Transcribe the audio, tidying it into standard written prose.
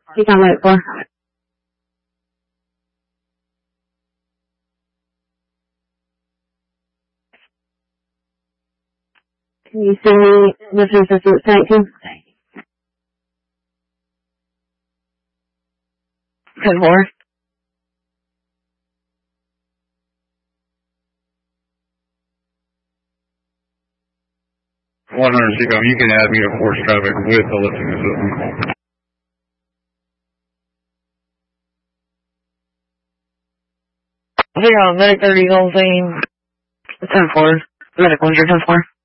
He's on light 4. Can you send me listen assistant 19? 10-4. You can add me to force traffic with the lifting assistant. I think medic 30 whole thing. 10-4. Medic 1, 10-4.